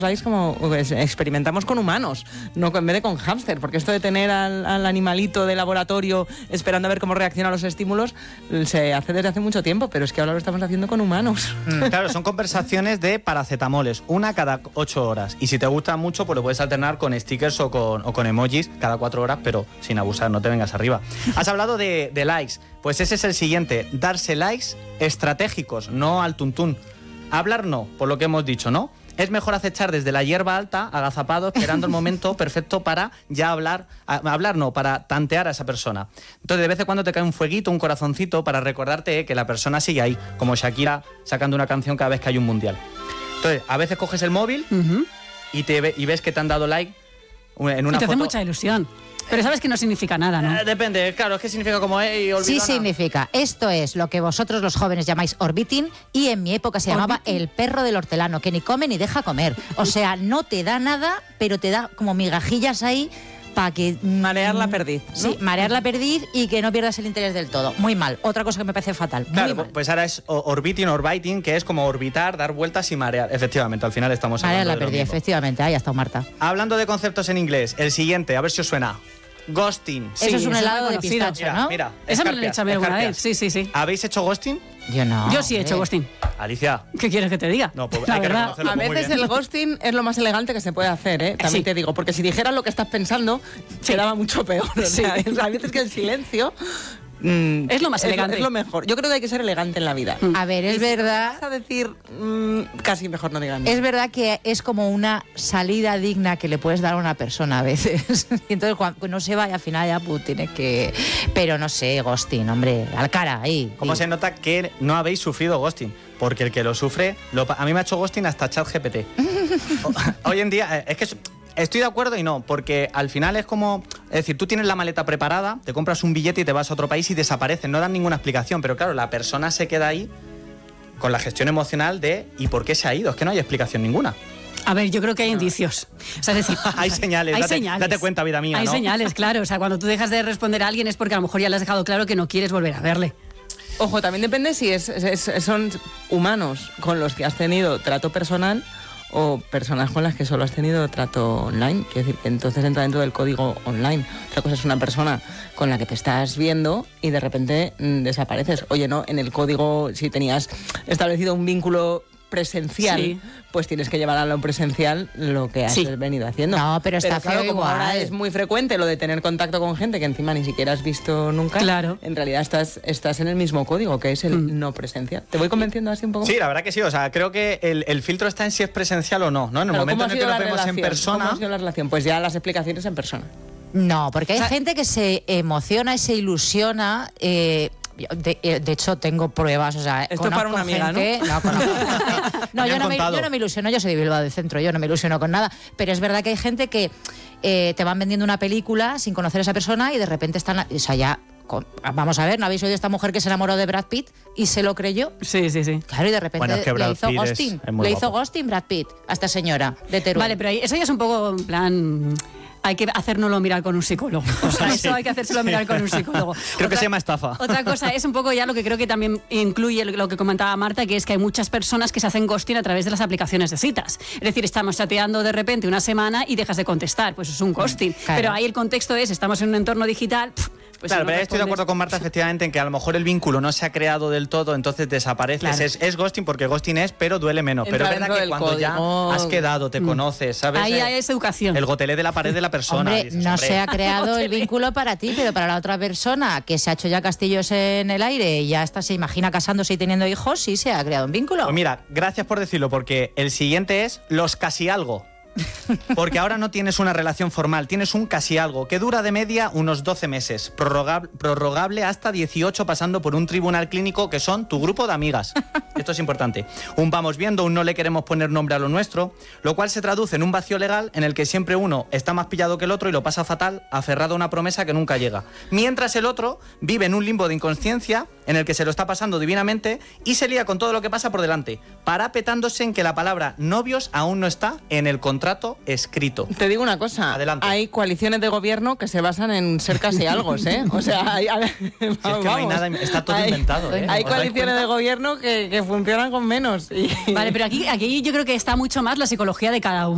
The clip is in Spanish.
¿sabéis? Como pues, experimentamos con humanos, no en vez de con hámster, porque esto de tener al animalito de laboratorio esperando a ver cómo reacciona a los estímulos se hace desde hace mucho tiempo, pero es que ahora lo estamos haciendo con humanos. Claro, son conversaciones de paracetamoles, una cada 8 horas. Y si te gusta mucho, pues lo puedes alternar con stickers o con emojis cada 4 horas, pero sin abusar, no te vengas arriba. Has hablado de likes, pues ese es el siguiente, darse likes estratégicos, no al tuntún. Hablar no, por lo que hemos dicho, ¿no? Es mejor acechar desde la hierba alta, agazapado, esperando el momento perfecto para ya hablar no, para tantear a esa persona. Entonces, de vez en cuando te cae un fueguito, un corazoncito, para recordarte que la persona sigue ahí, como Shakira sacando una canción cada vez que hay un mundial. Entonces, a veces coges el móvil y ves que te han dado like en una y te foto. hace mucha ilusión. Pero sabes que no significa nada, ¿no? Depende, claro, es que significa como sí significa. Esto es lo que vosotros los jóvenes llamáis orbiting y en mi época se llamaba el perro del hortelano, que ni come ni deja comer. O sea, no te da nada, pero te da como migajillas ahí para que... Marear la perdiz, ¿no? Sí, marear la perdiz y que no pierdas el interés del todo. Muy mal. Otra cosa que me parece fatal. Claro, muy mal. pues ahora es orbiting, que es como orbitar, dar vueltas y marear. Efectivamente, al final estamos marear hablando la perdiz, efectivamente. Ahí ha estado Marta. Hablando de conceptos en inglés, el siguiente, a ver si os suena. Ghosting. Eso es un helado de pistacho, ¿no? Mira, esa me lo he hecho a mí alguna vez. Sí. ¿Habéis hecho ghosting? Yo no. Yo sí he hecho ghosting. Alicia. ¿Qué quieres que te diga? No, pues la hay que verdad. reconocerlo. A veces el ghosting es lo más elegante que se puede hacer, ¿eh? También te digo, porque si dijeras lo que estás pensando, quedaba mucho peor. O sea, a veces que el silencio... es lo más elegante. Es lo mejor. Yo creo que hay que ser elegante en la vida. A ver, es verdad... Vas a decir, casi mejor no digas nada. Es verdad que es como una salida digna que le puedes dar a una persona a veces. Y entonces cuando no se va y al final ya pues, tienes que... Pero no sé, ghosting, hombre, al cara, ahí. ¿Cómo se nota que no habéis sufrido ghosting? Porque el que lo sufre... a mí me ha hecho ghosting hasta ChatGPT. Hoy en día... Es que... Estoy de acuerdo y no, porque al final es como... Es decir, tú tienes la maleta preparada, te compras un billete y te vas a otro país y desapareces, no dan ninguna explicación, pero claro, la persona se queda ahí con la gestión emocional de ¿y por qué se ha ido? Es que no hay explicación ninguna. A ver, yo creo que hay indicios. O sea, es decir, hay señales, date cuenta, vida mía, hay ¿no? señales, claro. O sea, cuando tú dejas de responder a alguien es porque a lo mejor ya le has dejado claro que no quieres volver a verle. Ojo, también depende si son humanos con los que has tenido trato personal o personas con las que solo has tenido trato online, quiero decir, entonces entra dentro del código online. Otra cosa es una persona con la que te estás viendo y de repente desapareces. Oye, no, en el código, si tenías establecido un vínculo presencial, pues tienes que llevar a lo presencial lo que has venido haciendo. No, pero está claro, feo como igual. ahora es muy frecuente lo de tener contacto con gente que encima ni siquiera has visto nunca. Claro. En realidad estás en el mismo código, que es el no presencial. ¿Te voy convenciendo así un poco? Sí, la verdad que sí. O sea, creo que el filtro está en si es presencial o no, ¿no? En el momento en el que nos vemos en persona... ¿Cómo ha sido la relación? Pues ya las explicaciones en persona. No, porque hay gente que se emociona y se ilusiona... De hecho, tengo pruebas, o sea... Esto es para una amiga, gente, ¿no? No, yo no me ilusiono, yo soy de Bilbao del Centro, yo no me ilusiono con nada, pero es verdad que hay gente que te van vendiendo una película sin conocer a esa persona y de repente están... O sea, ya... Vamos a ver, ¿no habéis oído esta mujer que se enamoró de Brad Pitt y se lo creyó? Sí. Claro, y de repente bueno, es que le hizo ghosting. Le hizo ghosting Brad Pitt a esta señora de Teruel. Vale, pero eso ya es un poco en plan... Hay que hacérnoslo mirar con un psicólogo. O sea, eso hay que hacérselo mirar con un psicólogo. Creo que se llama estafa. Otra cosa es un poco ya lo que creo que también incluye lo que comentaba Marta, que es que hay muchas personas que se hacen ghosting a través de las aplicaciones de citas. Es decir, estamos chateando de repente una semana y dejas de contestar. Pues es un ghosting. Claro. Pero ahí el contexto es, estamos en un entorno digital... Pues claro, si no pero estoy de acuerdo con Marta efectivamente en que a lo mejor el vínculo no se ha creado del todo, entonces desapareces. Claro. Es ghosting porque ghosting es, pero duele menos. Entra pero es verdad que cuando código. Ya has quedado, te conoces, ¿sabes? Ahí es educación. El gotelé de la pared de la persona. Hombre, dices, no se ha creado el vínculo para ti, pero para la otra persona que se ha hecho ya castillos en el aire y ya se imagina casándose y teniendo hijos, sí se ha creado un vínculo. Pues mira, gracias por decirlo, porque el siguiente es los casi algo. Porque ahora no tienes una relación formal, tienes un casi algo que dura de media unos 12 meses, prorrogable hasta 18 pasando por un tribunal clínico que son tu grupo de amigas. Esto es importante. Un vamos viendo, un no le queremos poner nombre a lo nuestro, lo cual se traduce en un vacío legal en el que siempre uno está más pillado que el otro y lo pasa fatal, aferrado a una promesa que nunca llega. Mientras el otro vive en un limbo de inconsciencia en el que se lo está pasando divinamente y se lía con todo lo que pasa por delante, parapetándose en que la palabra novios aún no está en el contrato escrito. Te digo una cosa, Adelante. hay coaliciones de gobierno que se basan en ser casi algo, ¿eh? O sea, Si es que no hay nada, está todo inventado, ¿eh? Hay ¿Os dais coaliciones cuenta? de gobierno que funcionan con menos. Vale, pero aquí yo creo que está mucho más la psicología de cada uno.